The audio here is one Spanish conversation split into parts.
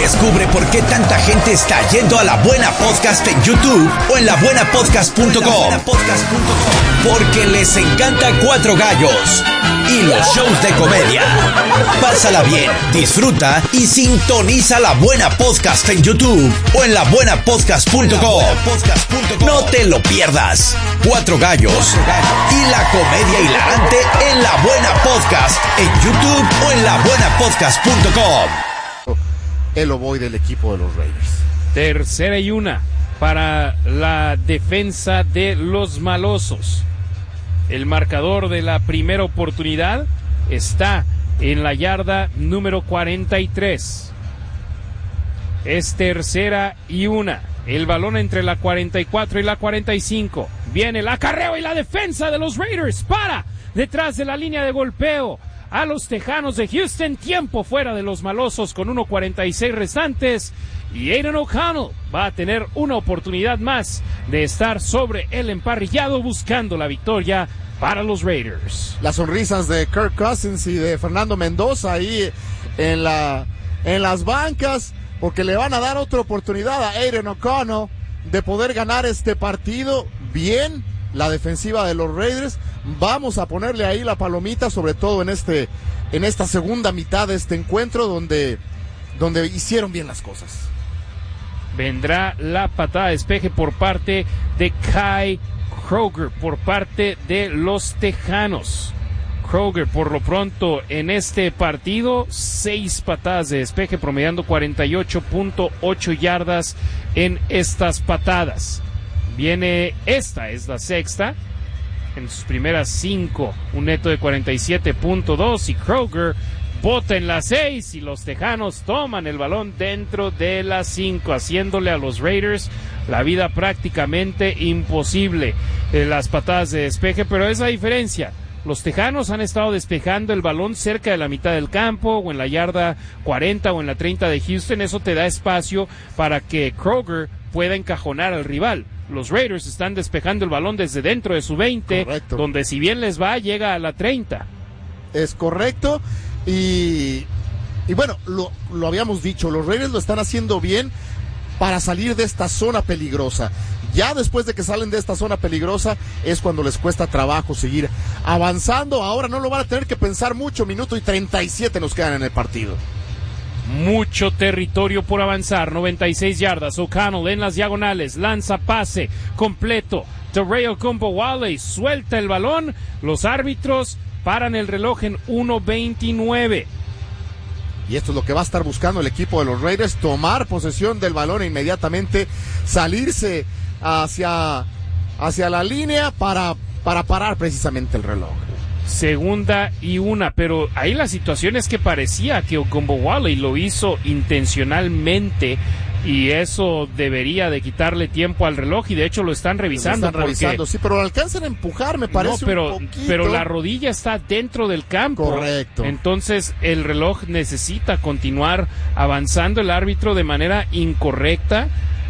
Descubre por qué tanta gente está yendo a La Buena Podcast en YouTube o en labuenapodcast.com. Porque les encanta Cuatro Gallos y los shows de comedia. Pásala bien, disfruta y sintoniza La Buena Podcast en YouTube o en labuenapodcast.com. No te lo pierdas. Cuatro Gallos y la comedia hilarante en La Buena Podcast en YouTube o en labuenapodcast.com. El ovoide del equipo de los Raiders. 3rd y 1 para la defensa de los malosos. El marcador de la primera oportunidad está en la yarda número 43. Es 3rd y 1. El balón entre la 44 y la 45. Viene el acarreo y la defensa de los Raiders para detrás de la línea de golpeo a los Tejanos de Houston. Tiempo fuera de los malosos con 1:46 restantes. Y Aidan O'Connell va a tener una oportunidad más de estar sobre el emparrillado buscando la victoria para los Raiders. Las sonrisas de Kirk Cousins y de Fernando Mendoza ahí en las bancas, porque le van a dar otra oportunidad a Aidan O'Connell de poder ganar este partido. Bien, la defensiva de los Raiders. Vamos a ponerle ahí la palomita, sobre todo en esta segunda mitad de este encuentro donde hicieron bien las cosas. Vendrá la patada de despeje por parte de Kai Kroger, por parte de los Tejanos. Kroger, por lo pronto, en este partido, 6 patadas de despeje, promediando 48.8 yardas en estas patadas. Esta es la sexta. En sus primeras 5, un neto de 47.2, y Kroger bota en la 6 y los Tejanos toman el balón dentro de la 5, haciéndole a los Raiders la vida prácticamente imposible. Las patadas de despeje, pero esa diferencia. Los Tejanos han estado despejando el balón cerca de la mitad del campo o en la yarda 40 o en la 30 de Houston. Eso te da espacio para que Kroger pueda encajonar al rival. Los Raiders están despejando el balón desde dentro de su 20, correcto, donde si bien les va, llega a la 30. Es correcto, y bueno, lo habíamos dicho, los Raiders lo están haciendo bien para salir de esta zona peligrosa. Ya después de que salen de esta zona peligrosa es cuando les cuesta trabajo seguir avanzando. Ahora no lo van a tener que pensar mucho, minuto y 37 nos quedan en el partido. Mucho territorio por avanzar, 96 yardas, O'Connell en las diagonales, lanza pase completo, Terrell Ogunbowale suelta el balón, los árbitros paran el reloj en 1:29. Y esto es lo que va a estar buscando el equipo de los Raiders, tomar posesión del balón e inmediatamente salirse hacia la línea para parar precisamente el reloj. 2nd y 1, pero ahí la situación es que parecía que Ogunbowale lo hizo intencionalmente y eso debería de quitarle tiempo al reloj, y de hecho lo están revisando. Sí, pero lo alcanzan a empujar, me parece, un poquito. Pero la rodilla está dentro del campo. Correcto. Entonces el reloj necesita continuar avanzando. El árbitro, de manera incorrecta,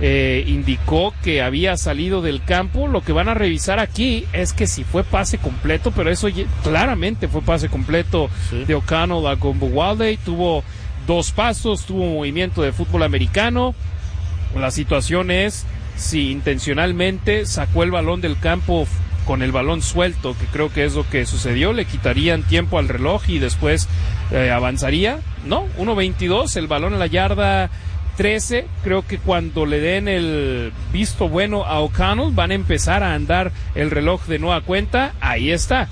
indicó que había salido del campo. Lo que van a revisar aquí es que si fue pase completo, pero eso claramente fue pase completo, sí, de O'Connell a Ogunbowale. Tuvo 2 pasos, tuvo movimiento de fútbol americano. La situación es si intencionalmente sacó el balón del campo con el balón suelto, que creo que es lo que sucedió. Le quitarían tiempo al reloj y después avanzaría. No, 1:22, el balón en la yarda 13. Creo que cuando le den el visto bueno a O'Connell van a empezar a andar el reloj de nueva cuenta. Ahí está.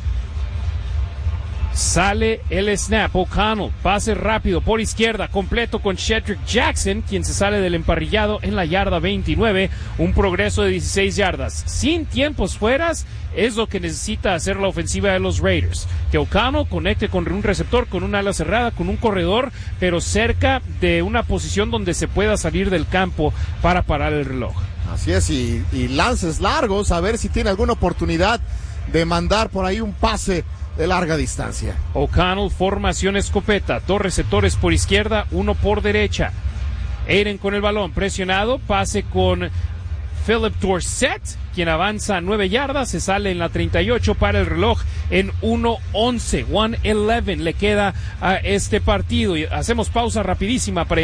Sale el snap, O'Connell, pase rápido por izquierda, completo con Shedrick Jackson, quien se sale del emparrillado en la yarda 29, un progreso de 16 yardas. Sin tiempos fueras, es lo que necesita hacer la ofensiva de los Raiders. Que O'Connell conecte con un receptor, con un ala cerrada, con un corredor, pero cerca de una posición donde se pueda salir del campo para parar el reloj. Así es, y lances largos, a ver si tiene alguna oportunidad de mandar por ahí un pase de larga distancia. O'Connell, formación escopeta, 2 receptores por izquierda, 1 por derecha. Aidan con el balón, presionado, pase con Philip Dorsett, quien avanza 9 yardas, se sale en la 38 para el reloj en 1:11 le queda a este partido. Y hacemos pausa rapidísima para